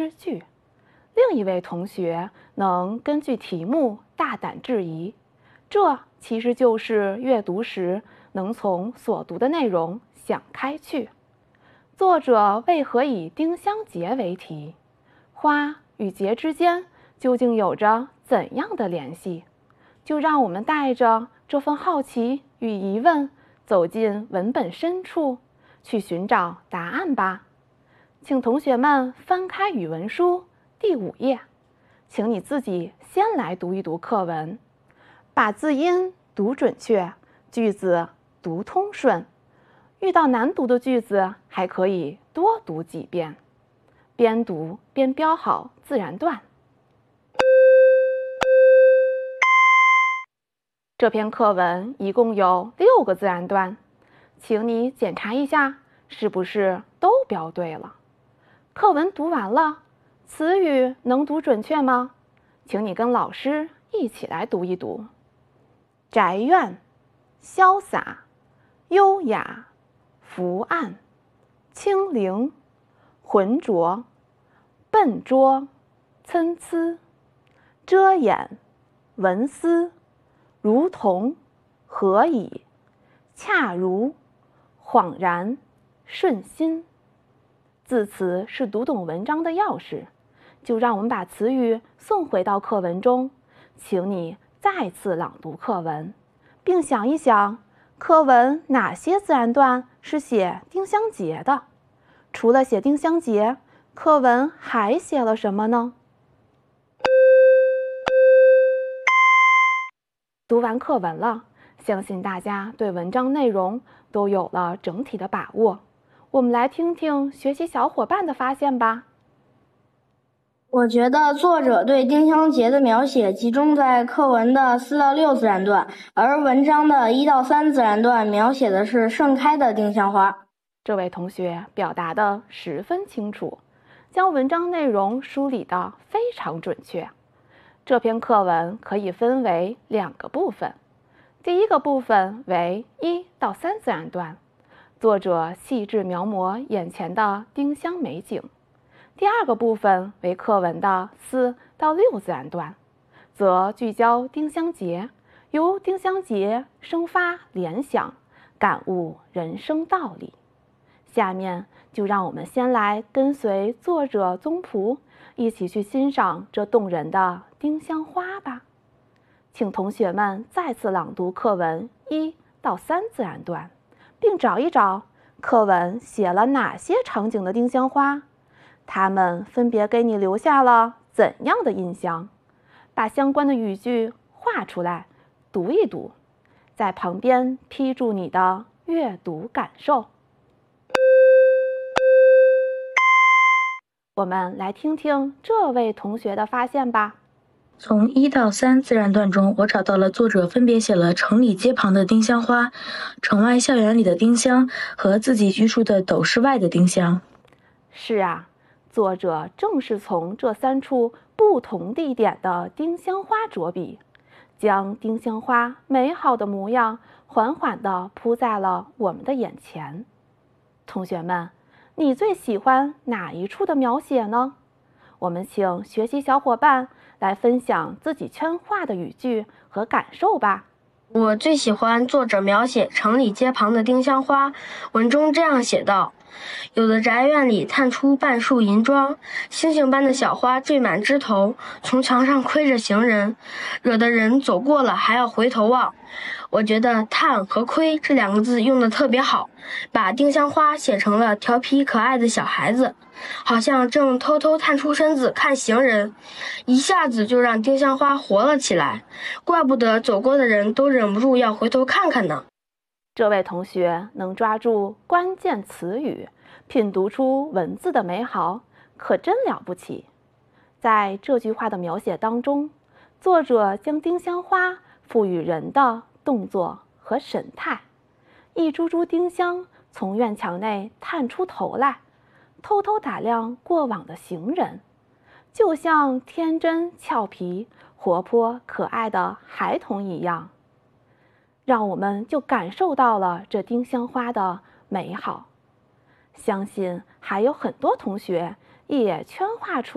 诗句。另一位同学能根据题目大胆质疑，这其实就是阅读时能从所读的内容想开去。作者为何以丁香结为题？花与节之间究竟有着怎样的联系？就让我们带着这份好奇与疑问，走进文本深处，去寻找答案吧。请同学们翻开语文书第5页，请你自己先来读一读课文，把字音读准确，句子读通顺。遇到难读的句子，还可以多读几遍，边读边标好自然段。这篇课文一共有6个自然段，请你检查一下是不是都标对了。课文读完了，词语能读准确吗？请你跟老师一起来读一读。宅院、潇洒、优雅、伏案、清灵、浑浊、笨拙、参差、遮掩、文思、如同、何以、恰如、恍然、顺心。字词是读懂文章的钥匙，就让我们把词语送回到课文中。请你再次朗读课文，并想一想，课文哪些自然段是写丁香结的？除了写丁香结，课文还写了什么呢？读完课文了，相信大家对文章内容都有了整体的把握。我们来听听学习小伙伴的发现吧。 我觉得作者对丁香结的描写集中在课文的4到6自然段，而文章的1到3自然段描写的是盛开的丁香花。 这位同学表达得十分清楚，将文章内容梳理得非常准确。这篇课文可以分为2个部分，第一个部分为1到3自然段，作者细致描摹眼前的丁香美景。第二个部分为课文的4到6自然段，则聚焦丁香结，由丁香结生发联想，感悟人生道理。下面就让我们先来跟随作者宗璞，一起去欣赏这动人的丁香花吧。请同学们再次朗读课文1到3自然段，并找一找课文写了哪些场景的丁香花，它们分别给你留下了怎样的印象？把相关的语句画出来，读一读，在旁边批注你的阅读感受。我们来听听这位同学的发现吧。 从1到3自然段中，我找到了作者分别写了城里街旁的丁香花、城外校园里的丁香和自己居住的斗室外的丁香。 是啊，作者正是从这3处不同地点的丁香花着笔，将丁香花美好的模样缓缓地铺在了我们的眼前。同学们，你最喜欢哪一处的描写呢？我们请学习小伙伴来分享自己圈画的语句和感受吧。 我最喜欢作者描写城里街旁的丁香花，文中这样写道：有的宅院里探出半束银装，星星般的小花缀满枝头，从墙上窥着行人，惹得人走过了还要回头望。我觉得探和窥这2个字用得特别好，把丁香花写成了调皮可爱的小孩子，好像正偷偷探出身子看行人，一下子就让丁香花活了起来，怪不得走过的人都忍不住要回头看看呢。 这位同学能抓住关键词语，品读出文字的美好，可真了不起。在这句话的描写当中，作者将丁香花赋予人的动作和神态，一株株丁香从院墙内探出头来，偷偷打量过往的行人，就像天真俏皮、活泼可爱的孩童一样，让我们就感受到了这丁香花的美好。相信还有很多同学也圈画出